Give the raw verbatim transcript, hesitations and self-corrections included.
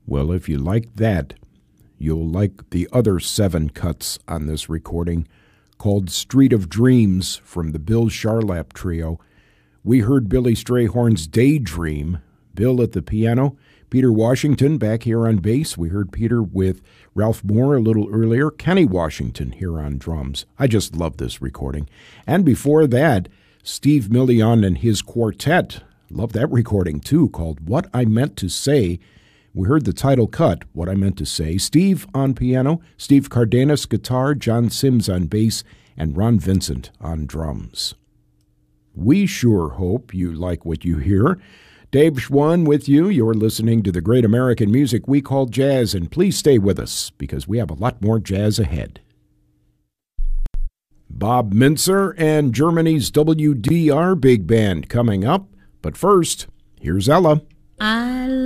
Well, if you like that, you'll like the other seven cuts on this recording called Street of Dreams from the Bill Charlap Trio. We heard Billy Strayhorn's Daydream, Bill at the piano, Peter Washington back here on bass. We heard Peter with Ralph Moore a little earlier, Kenny Washington here on drums. I just love this recording. And before that, Steve Million and his quartet. Love that recording too, called What I Meant to Say. We heard the title cut, What I Meant to Say. Steve on piano, Steve Cardenas guitar, John Sims on bass, and Ron Vincent on drums. We sure hope you like what you hear. Dave Schwann with you. You're listening to the great American music we call jazz, and please stay with us because we have a lot more jazz ahead. Bob Mintzer and Germany's W D R Big Band coming up, but first, here's Ella. I